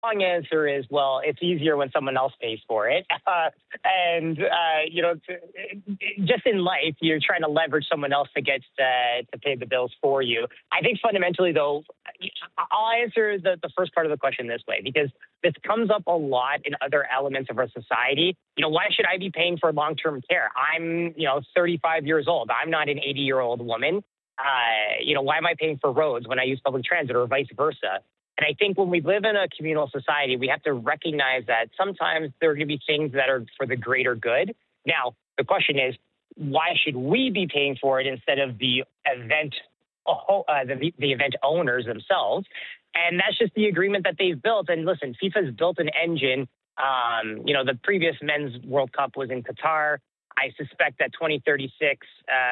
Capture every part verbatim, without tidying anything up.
long answer is, well, it's easier when someone else pays for it. Uh, and, uh, you know, to, just in life, you're trying to leverage someone else to get uh, to pay the bills for you. I think fundamentally, though, I'll answer the, the first part of the question this way, because this comes up a lot in other elements of our society. You know, why should I be paying for long-term care? I'm, you know, thirty-five years old. I'm not an eighty-year-old woman. Uh, you know, why am I paying for roads when I use public transit or vice versa? And I think when we live in a communal society, we have to recognize that sometimes there are going to be things that are for the greater good. Now, the question is, why should we be paying for it instead of the event, uh, the, the event owners themselves? And that's just the agreement that they've built. And listen, FIFA's built an engine. Um, you know, the previous Men's World Cup was in Qatar. I suspect that twenty thirty-six,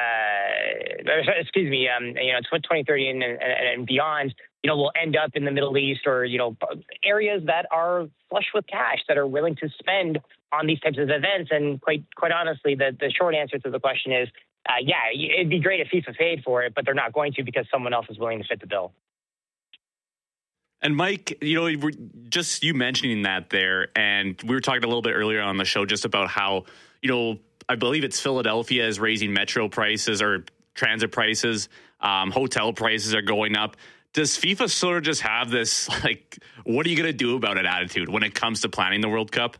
uh, excuse me, um, you know, twenty thirty and, and, and beyond, you know, will end up in the Middle East or, you know, areas that are flush with cash, that are willing to spend on these types of events. And quite quite honestly, the, the short answer to the question is, uh, yeah, it'd be great if FIFA paid for it, but they're not going to because someone else is willing to fit the bill. And Mike, you know, just you mentioning that there, and we were talking a little bit earlier on the show just about how, you know, I believe it's Philadelphia is raising metro prices or transit prices. Um, hotel prices are going up. Does FIFA sort of just have this, like, what are you going to do about it attitude when it comes to planning the World Cup?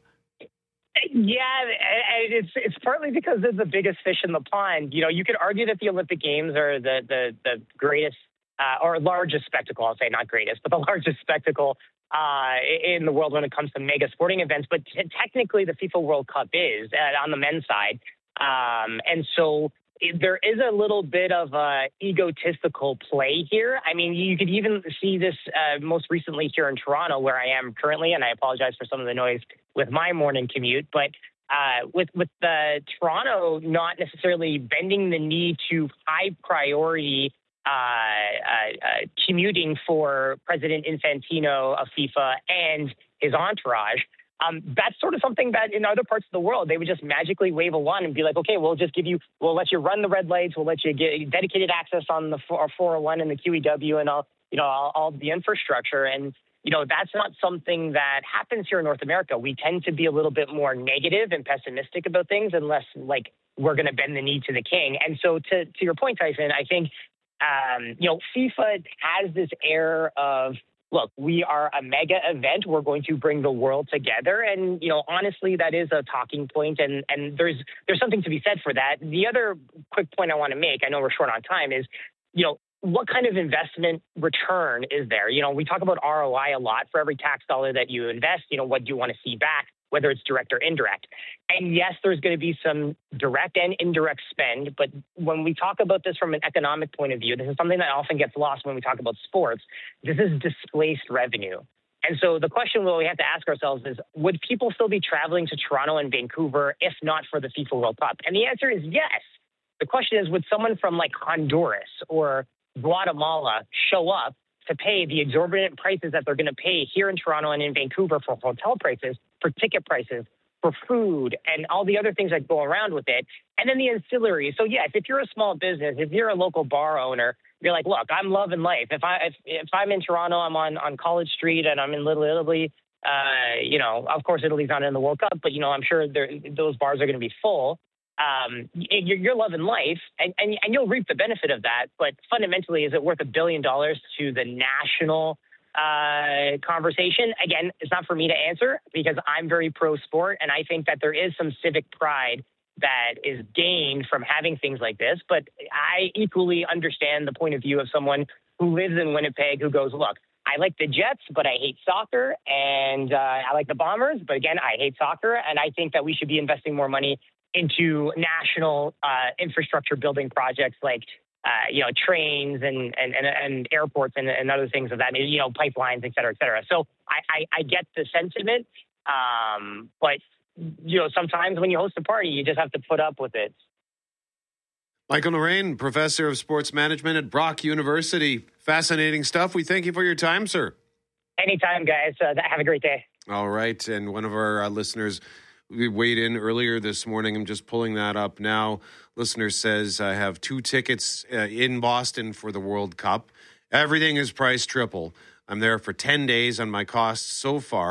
Yeah, it's it's partly because they're the biggest fish in the pond. You know, you could argue that the Olympic Games are the the, the greatest uh, or largest spectacle, I'll say, not greatest, but the largest spectacle uh, in the world when it comes to mega sporting events. But t- technically, the FIFA World Cup is uh, on the men's side. Um, and so there is a little bit of a egotistical play here. I mean, you could even see this uh, most recently here in Toronto, where I am currently, and I apologize for some of the noise with my morning commute. But uh, with with the Toronto not necessarily bending the knee to high priority uh, uh, uh, commuting for President Infantino of FIFA and his entourage. Um, that's sort of something that in other parts of the world, they would just magically wave a wand and be like, okay, we'll just give you, we'll let you run the red lights. We'll let you get dedicated access on the four oh one and the Q E W and all, you know, all, all the infrastructure. And, you know, that's not something that happens here in North America. We tend to be a little bit more negative and pessimistic about things unless like we're going to bend the knee to the king. And so to, to your point, Tyson, I think, um, you know, FIFA has this air of, look, we are a mega event. We're going to bring the world together. And, you know, honestly, that is a talking point, and, and there's there's something to be said for that. The other quick point I want to make, I know we're short on time, is, you know, what kind of investment return is there? You know, we talk about R O I a lot. For every tax dollar that you invest, you know, what do you want to see back, whether it's direct or indirect? And yes, there's going to be some direct and indirect spend. But when we talk about this from an economic point of view, this is something that often gets lost when we talk about sports. This is displaced revenue. And so the question we have to ask ourselves is, would people still be traveling to Toronto and Vancouver if not for the FIFA World Cup? And the answer is yes. The question is, would someone from like Honduras or Guatemala show up to pay the exorbitant prices that they're going to pay here in Toronto and in Vancouver for hotel prices, for ticket prices, for food, and all the other things that go around with it? And then the ancillary. So yes, if you're a small business, if you're a local bar owner, you're like, look, I'm loving life. If I if, if I'm in Toronto, I'm on, on College Street and I'm in Little Italy. Uh, you know, of course, Italy's not in the World Cup, but you know, I'm sure those bars are going to be full. Um, you're, you're loving life, and, and and you'll reap the benefit of that. But fundamentally, is it worth a billion dollars to the national uh, conversation? Again, it's not for me to answer because I'm very pro sport, and I think that there is some civic pride that is gained from having things like this. But I equally understand the point of view of someone who lives in Winnipeg who goes, look, I like the Jets, but I hate soccer, and uh, I like the Bombers, but again, I hate soccer, and I think that we should be investing more money into national uh, infrastructure building projects like, uh, you know, trains and and, and, and airports and, and other things of that, you know, pipelines, et cetera, et cetera. So I, I, I get the sentiment, um, but, you know, sometimes when you host a party, you just have to put up with it. Michael Narain, professor of sports management at Brock University. Fascinating stuff. We thank you for your time, sir. Anytime, guys. Uh, have a great day. All right. And one of our uh, listeners, we weighed in earlier this morning. I'm just pulling that up now. Listener says, I have two tickets uh, in Boston for the World Cup. Everything is priced triple. I'm there for ten days on my costs so far.